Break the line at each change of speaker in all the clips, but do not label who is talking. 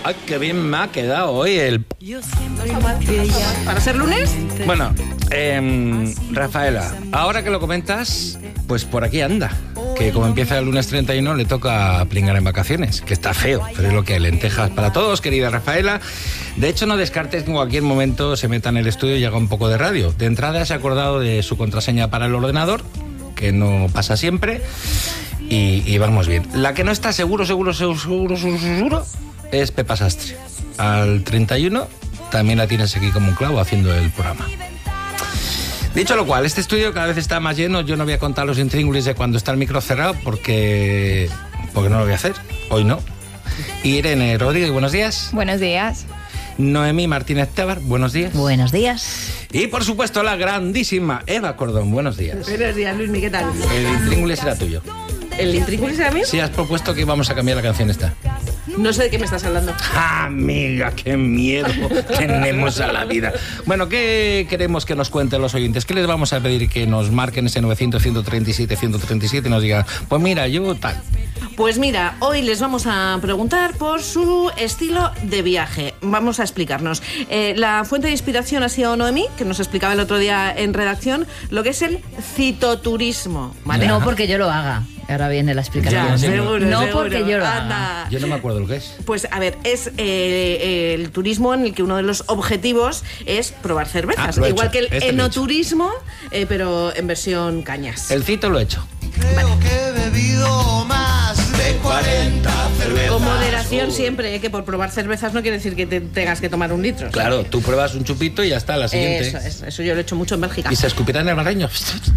Ay, qué bien me ha quedado hoy el...
¿Para ser lunes?
Bueno, Rafaela, ahora que lo comentas, pues por aquí anda. Que como empieza el lunes 31 le toca plingar en vacaciones, que está feo, pero es lo que hay. Lentejas para todos, querida Rafaela. De hecho, no descartes que en cualquier momento se meta en el estudio y haga un poco de radio. De entrada se ha acordado de su contraseña para el ordenador, que no pasa siempre, y vamos bien. La que no está seguro es Pepa Sastre. Al 31 también la tienes aquí como un clavo haciendo el programa. Dicho lo cual, este estudio cada vez está más lleno. Yo no voy a contar los intríngulis de cuando está el micro cerrado porque no lo voy a hacer. Hoy no. Irene Rodríguez, buenos días.
Buenos días.
Noemí Martínez Tebar, buenos días.
Buenos días.
Y por supuesto la grandísima Eva Cordón, buenos días.
Buenos días, Luismi, ¿qué tal?
El intríngulis era tuyo.
¿El intríngulis era mío?
Sí, has propuesto que íbamos a cambiar la canción esta.
No sé de qué me estás hablando.
Amiga, qué miedo tenemos a la vida. Bueno, ¿qué queremos que nos cuenten los oyentes? ¿Qué les vamos a pedir? Que nos marquen ese 900-137-137 y nos digan, pues mira, yo tal.
Pues mira, hoy les vamos a preguntar por su estilo de viaje. Vamos a explicarnos. La fuente de inspiración ha sido Noemí, que nos explicaba el otro día en redacción lo que es el citoturismo, ¿vale?
No porque yo lo haga. Ahora viene la explicación.
Ya, seguro,
no
seguro.
porque yo lo haga.
Anda.
Yo no me acuerdo lo que es.
Pues a ver, es el turismo en el que uno de los objetivos es probar cervezas.
Lo he
Igual
hecho.
que el enoturismo, pero en versión cañas.
El cito lo he hecho.
Creo que he bebido más de 40 cervezas.
Con moderación siempre, que por probar cervezas no quiere decir que te tengas que tomar un litro.
Claro, tú pruebas un chupito y ya está, la siguiente.
Eso yo lo he hecho mucho en Bélgica.
¿Y se escupirá en el barreño?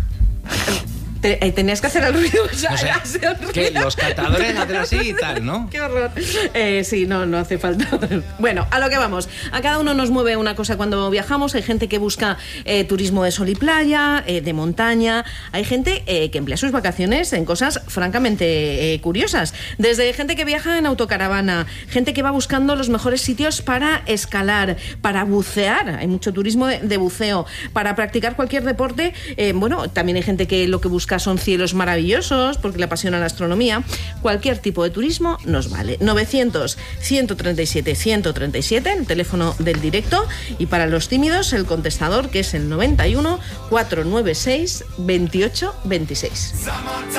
Tenías que hacer el ruido. O sea,
O sea, que los catadores hacen así y tal, ¿no?
Qué horror. Sí, no hace falta. Bueno, a lo que vamos. A cada uno nos mueve una cosa cuando viajamos. Hay gente que busca turismo de sol y playa, de montaña. Hay gente que emplea sus vacaciones en cosas francamente curiosas. Desde gente que viaja en autocaravana, gente que va buscando los mejores sitios para escalar, para bucear. Hay mucho turismo de buceo. Para practicar cualquier deporte. Bueno, también hay gente que lo que busca son cielos maravillosos porque le apasiona la astronomía. Cualquier tipo de turismo nos vale. 900-137-137, el teléfono del directo, y para los tímidos el contestador, que es el 91 496 28 26.